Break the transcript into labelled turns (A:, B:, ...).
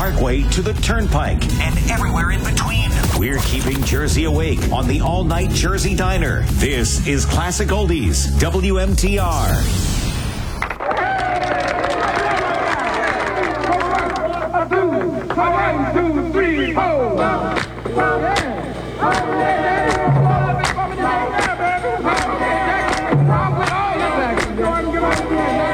A: Parkway to the Turnpike, and everywhere in between. We're keeping Jersey awake on the all-night Jersey Diner. This is Classic Oldies, WMTR.